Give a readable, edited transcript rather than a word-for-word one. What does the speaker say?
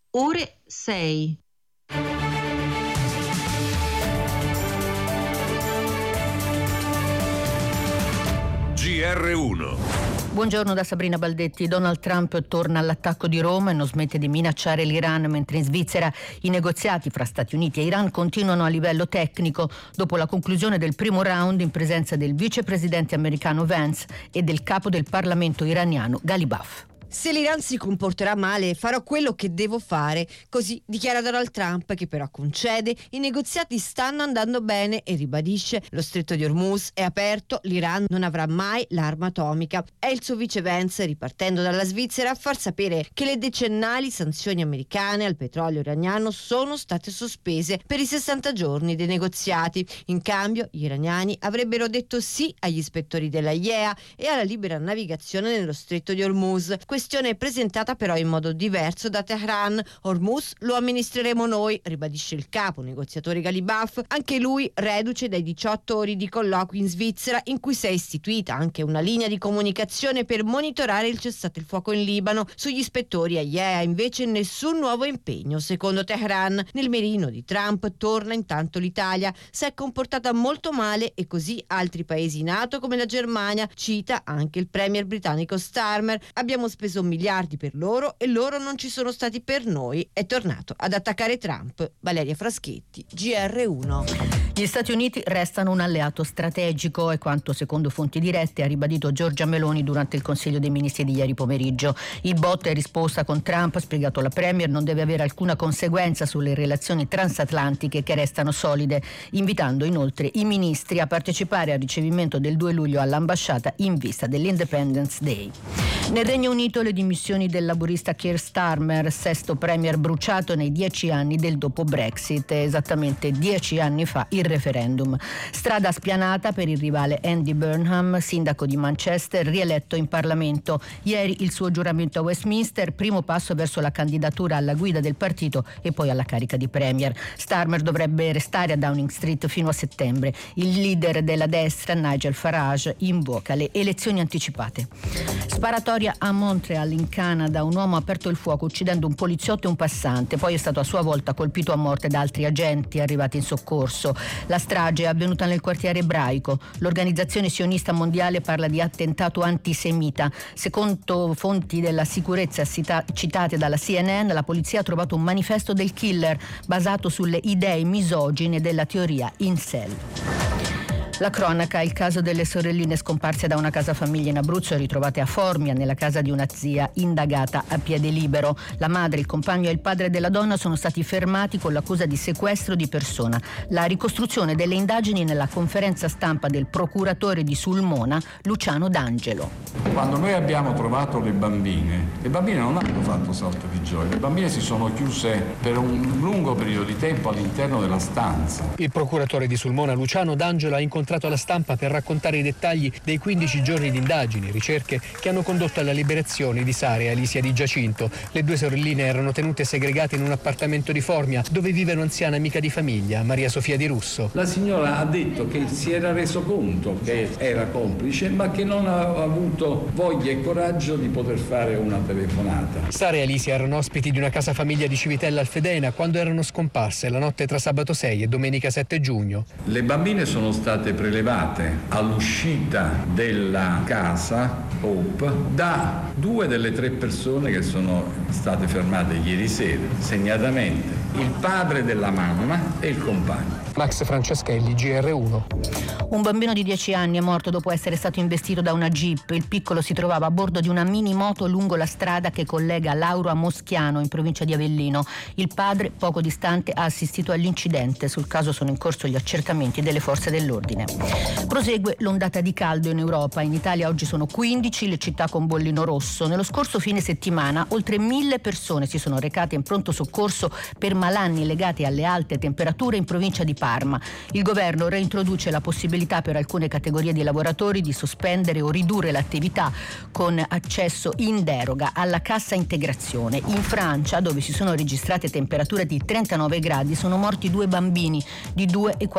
ore 6. GR1. Buongiorno da Sabrina Baldetti. Donald Trump torna all'attacco di Roma e non smette di minacciare l'Iran, mentre in Svizzera i negoziati fra Stati Uniti e Iran continuano a livello tecnico dopo la conclusione del primo round in presenza del vicepresidente americano Vance e del capo del Parlamento iraniano Ghalibaf. Se l'Iran si comporterà male, farò quello che devo fare, così dichiara Donald Trump, che però concede i negoziati stanno andando bene e ribadisce lo stretto di Hormuz è aperto, l'Iran non avrà mai l'arma atomica. È il suo vice Vance, ripartendo dalla Svizzera, a far sapere che le decennali sanzioni americane al petrolio iraniano sono state sospese per i 60 giorni dei negoziati. In cambio, gli iraniani avrebbero detto sì agli ispettori della IEA e alla libera navigazione nello stretto di Hormuz. Questione presentata però in modo diverso da Teheran. Hormuz lo amministreremo noi, ribadisce il capo negoziatore Ghalibaf, anche lui reduce dai 18 ore di colloqui in Svizzera, in cui si è istituita anche una linea di comunicazione per monitorare il cessate il fuoco in Libano. Sugli ispettori IEA invece nessun nuovo impegno. Secondo Teheran, nel mirino di Trump torna intanto l'Italia. Si è comportata molto male e così altri paesi NATO come la Germania, cita anche il premier britannico Starmer. Abbiamo speso miliardi per loro e loro non ci sono stati per noi. È tornato ad attaccare Trump. Valeria Fraschetti, GR1. Gli Stati Uniti restano un alleato strategico, è quanto secondo fonti dirette ha ribadito Giorgia Meloni durante il Consiglio dei Ministri di ieri pomeriggio. Il botta e risposta con Trump, ha spiegato la Premier, non deve avere alcuna conseguenza sulle relazioni transatlantiche che restano solide, invitando inoltre i ministri a partecipare al ricevimento del 2 luglio all'ambasciata in vista dell'Independence Day. Nel Regno Unito le dimissioni del laburista Keir Starmer, sesto premier bruciato nei 10 anni del dopo Brexit, esattamente 10 anni fa il referendum. Strada spianata per il rivale Andy Burnham, sindaco di Manchester, rieletto in Parlamento. Ieri il suo giuramento a Westminster, primo passo verso la candidatura alla guida del partito e poi alla carica di premier. Starmer dovrebbe restare a Downing Street fino a settembre. Il leader della destra, Nigel Farage, invoca le elezioni anticipate. Sparatoria a Montreal in Canada, un uomo ha aperto il fuoco uccidendo un poliziotto e un passante, poi è stato a sua volta colpito a morte da altri agenti arrivati in soccorso. La strage è avvenuta nel quartiere ebraico. L'organizzazione sionista mondiale parla di attentato antisemita. Secondo fonti della sicurezza citate dalla CNN, la polizia ha trovato un manifesto del killer basato sulle idee misogine della teoria incel. La cronaca, il caso delle sorelline scomparse da una casa famiglia in Abruzzo e ritrovate a Formia nella casa di una zia indagata a piede libero. La madre, il compagno e il padre della donna sono stati fermati con l'accusa di sequestro di persona. La ricostruzione delle indagini nella conferenza stampa del procuratore di Sulmona, Luciano D'Angelo. Quando noi abbiamo trovato le bambine non hanno fatto salto di gioia, le bambine si sono chiuse per un lungo periodo di tempo all'interno della stanza. Il procuratore di Sulmona, Luciano D'Angelo, ha incontrato alla stampa per raccontare i dettagli dei 15 giorni di indagini, ricerche che hanno condotto alla liberazione di Sara e Alicia di Giacinto. Le due sorelline erano tenute segregate in un appartamento di Formia dove vive un'anziana amica di famiglia, Maria Sofia Di Russo. La signora ha detto che si era reso conto che era complice, ma che non ha avuto voglia e coraggio di poter fare una telefonata. Sara e Alicia erano ospiti di una casa famiglia di Civitella Alfedena quando erano scomparse la notte tra sabato 6 e domenica 7 giugno. Le bambine sono state prelevate all'uscita della casa Hope da 2 delle 3 persone che sono state fermate ieri sera, segnatamente il padre della mamma e il compagno. Max Franceschelli, GR1. Un bambino di 10 anni è morto dopo essere stato investito da una jeep. Il piccolo si trovava a bordo di una mini moto lungo la strada che collega Lauro a Moschiano, in provincia di Avellino. Il padre, poco distante, ha assistito all'incidente. Sul caso sono in corso gli accertamenti delle forze dell'ordine. Prosegue l'ondata di caldo in Europa. In Italia oggi sono 15 le città con bollino rosso. Nello scorso fine settimana oltre 1000 persone si sono recate in pronto soccorso per malanni legati alle alte temperature in provincia di Parma. Il governo reintroduce la possibilità per alcune categorie di lavoratori di sospendere o ridurre l'attività con accesso in deroga alla cassa integrazione. In Francia, dove si sono registrate temperature di 39 gradi, sono morti 2 bambini di 2 e 4